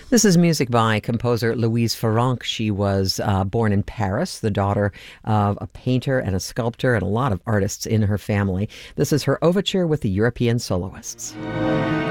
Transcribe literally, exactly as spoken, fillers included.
This is music by composer Louise Farrenc. She was uh, born in Paris, the daughter of a painter and a sculptor and a lot of artists in her family. This is her overture with the European Soloists.